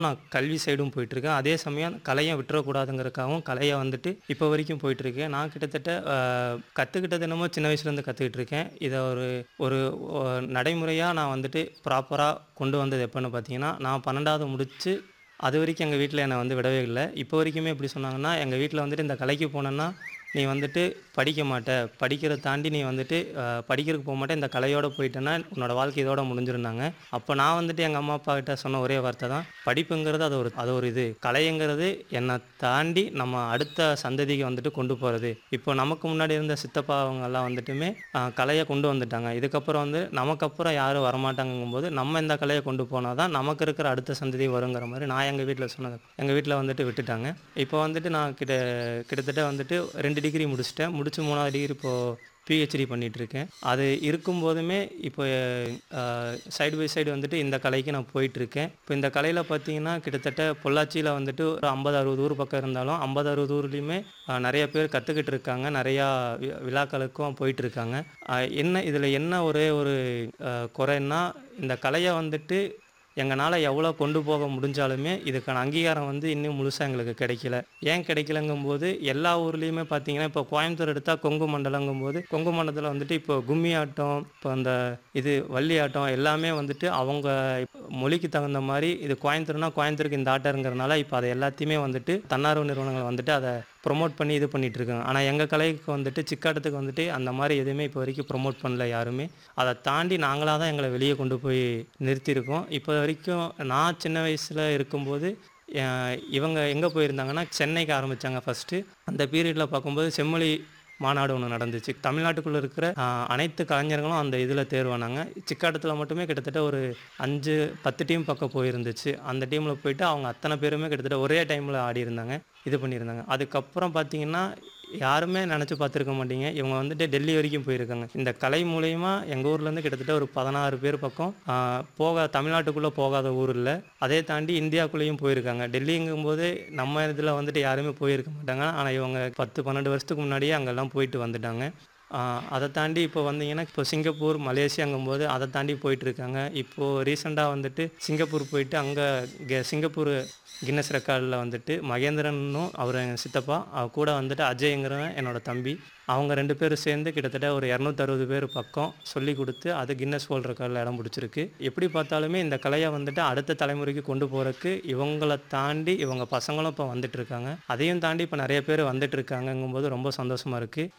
நான் கல்வி சைடும் போயிட்டுருக்கேன். அதே சமயம் கலைய விட்டுறக்கூடாதுங்கிறதுக்காகவும் கலைய வந்துட்டு இப்போ வரைக்கும் போயிட்டுருக்கேன். நான் கிட்டத்தட்ட கத்துக்கிட்டது என்னமோ சின்ன வயசுலேருந்து கத்துக்கிட்டு இருக்கேன். இத ஒரு ஒரு ஒ நடைமுறையா நான் வந்துட்டு ப்ராப்பரா கொண்டு வந்தது எப்பன்னு பார்த்தீங்கன்னா, நான் 12வது முடிச்சு அதுவரைக்கும் எங்க வீட்ல என்ன வந்து விடவே இல்ல. இப்போ வரைக்குமே எப்படி சொன்னாங்கன்னா, எங்க வீட்ல வந்துட்டு இந்த கலைக்கு போனன்னா, நீ வந்துட்டு படிக்க மாட்ட. படிக்கிறத தாண்டி நீ வந்துட்டு படிக்கிறதுக்கு போமாட்ட. இந்த கலையோட போயிட்டன்னா, உன்னோட வாழ்க்கை இதோட முடிஞ்சிரும்னாங்க. அப்ப நான் வந்துட்டு எங்க அம்மா, அப்பா கிட்ட சொன்ன ஒரே வார்த்தை தான், படிப்புங்கிறது அது ஒரு இது. கலைங்கிறது என்ன தாண்டி நம்ம அடுத்த சந்ததிக்கு வந்துட்டு கொண்டு போறது. இப்போ நமக்கு முன்னாடி இருந்த சித்தப்பா அவங்கலாம் வந்துட்டுமே கலைய கொண்டு வந்துட்டாங்க. இதுக்கப்புறம் வந்து நமக்கு அப்புறம் யாரும் வரமாட்டாங்கங்கும்போது, நம்ம இந்த கலைய கொண்டு போனா தான் நமக்கு இருக்கிற அடுத்த சந்ததி வருங்கிற மாரி நான் எங்க வீட்ல சொன்னது. எங்க வீட்ல வந்துட்டு விட்டுட்டாங்க. இப்போ வந்துட்டு நான் கிட்டத்தட்ட வந்துட்டு 2 டிகிரி முடிச்சுட்டேன். முடிச்சு 3வது டிகிரி இப்போ பிஹெச்டி பண்ணிட்டுருக்கேன். அது இருக்கும்போதுமே இப்போ அ சைடு பை சைடு வந்துட்டு இந்த கலைக்கு நான் போயிட்டுருக்கேன். இப்போ இந்த கலையில பார்த்தீங்கன்னா, கிட்டத்தட்ட பொள்ளாச்சியில வந்துட்டு ஒரு 50, 60 ஊர் பக்கம் இருந்தாலும் 50, 60 ஊர்லயுமே நெறைய பேர் கத்துக்கிட்டு இருக்காங்க. நெறையா விழாக்களுக்கும் போயிட்டுருக்காங்க. இதில என்ன ஒரே ஒரு குறைன்னா, இந்த கலைய வந்துட்டு எங்கனால எவ்வளோ கொண்டு போக முடிஞ்சாலுமே, இதுக்கான அங்கீகாரம் வந்து இன்னும் முழுசா எங்களுக்கு கிடைக்கல. ஏன் கிடைக்கலங்கும்போது, எல்லா ஊர்லயுமே பார்த்தீங்கன்னா, இப்போ கோயம்புத்தூர் எடுத்தா கொங்கு மண்டலங்கும்போது, கொங்கு மண்டலத்தில வந்துட்டு இப்போ கும்மி ஆட்டம், இப்போ அந்த வள்ளி ஆட்டம் எல்லாமே வந்துட்டு அவங்க மொழிக்கு தகுந்த மாரி, இது கோயம்புத்தூர்னா கோயம்புத்தூருக்கு இந்த ஆட்டம் இருக்கிறனால, இப்போ அத எல்லாத்தையுமே வந்துட்டு தன்னார்வ நிறுவனங்கள் வந்துட்டு அத ப்ரொமோட் பண்ணி இது பண்ணிட்டுருக்காங்க. ஆனா எங்க கலைக்கு வந்துட்டு சிக்காட்டத்துக்கு வந்துட்டு அந்த மாரி எதுவுமே இப்போ வரைக்கும் ப்ரொமோட் பண்ணல யாருமே. அத தாண்டி நாங்களா தான் எங்கள வெளிய கொண்டு போய் நிறுத்தியிருக்கோம். இப்போ வரைக்கும் நான் சின்ன வயசுல இருக்கும்போது, அ இவங்க எங்க போயிருந்தாங்கன்னா, சென்னைக்கு ஆரம்பிச்சாங்க ஃபர்ஸ்ட்டு. அந்த பீரியட்ல பார்க்கும்போது செம்மொழி மாநாடு ஒண்ணு நடந்துச்சு. தமிழ்நாட்டுக்குள்ள இருக்கிற அனைத்து கலைஞர்களும் அந்த இதில தேர்வானாங்க. சிக்காட்டத்தில மட்டுமே கிட்டத்தட்ட ஒரு 5, 10 டீம் பக்கம் போயிருந்துச்சு. அந்த டீம்ல போயிட்டு அவங்க அத்தன பேருமே கிட்டத்தட்ட ஒரே டைம்ல ஆடியிருந்தாங்க. இது பண்ணியிருந்தாங்க. அதுக்கப்புறம் பார்த்தீங்கன்னா, யாருமே நெனச்சு பார்த்துருக்க மாட்டீங்க. இவங்க வந்துட்டு டெல்லி வரைக்கும் போயிருக்காங்க. இந்த கலை மூலியமா எங்க ஊர்லேருந்து கிட்டத்தட்ட ஒரு 16 பேர் பக்கம் தமிழ்நாட்டுக்குள்ள போகாத ஊர் இல்ல. அதே தாண்டி இந்தியாக்குள்ளேயும் போயிருக்காங்க. டெல்லிங்கும்போது நம்ம இதில வந்துட்டு யாருமே போயிருக்க மாட்டாங்க. ஆனா இவங்க 10, 12 வருஷத்துக்கு முன்னாடியே அங்கெல்லாம் போயிட்டு வந்துட்டாங்க. அத தாண்டி இப்போ வந்தீங்கன்னா, இப்போ சிங்கப்பூர், மலேசியாங்கும்போது அத தாண்டி போயிட்டுருக்காங்க. இப்போ ரீசென்ட்டா வந்துட்டு சிங்கப்பூர் போயிட்டு அங்க சிங்கப்பூர் கின்னஸ் ரெக்கார்ட்ல வந்துட்டு மகேந்திரன்னும் அவரு எங்க சித்தப்பா, அவர் கூட வந்துட்டு அஜய்ங்கிறவன் என்னோட தம்பி. அவங்க 2 பேரும் சேர்ந்து கிட்டத்தட்ட ஒரு 260 பேர் பக்கம் சொல்லிக் குடுத்து, அது கின்னஸ் வேர்ல்ட் ரெக்கார்ட்ல இடம் பிடிச்சிருக்கு. எப்படி பார்த்தாலுமே இந்த கலைய வந்துட்டு அடுத்த தலைமுறைக்கு கொண்டு போறக்கு இவங்கள தாண்டி இவங்க பசங்களும் இப்போ வந்துட்டுருக்காங்க. அதையும் தாண்டி இப்போ நெறைய பேர் வந்துட்டுருக்காங்கங்கும்போது ரொம்ப சந்தோஷமா இருக்கு.